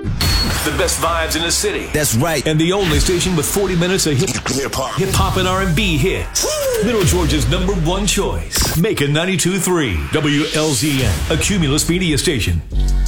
The best vibes in the city. That's right. And the only station with 40 minutes of hip-hop and R&B hits. Middle Georgia's #1 choice. Macon 92.3 WLZN, a Cumulus media station.